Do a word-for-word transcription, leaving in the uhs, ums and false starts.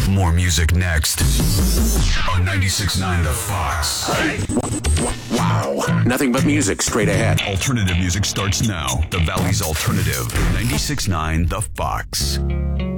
More music next on ninety-six point nine The Fox. Wow. Nothing but music straight ahead. Alternative music starts now. The Valley's Alternative. ninety-six point nine The Fox.